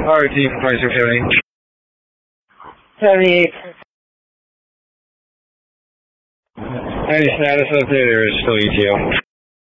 RT compressor 70. 78. Any status update or is still ETO?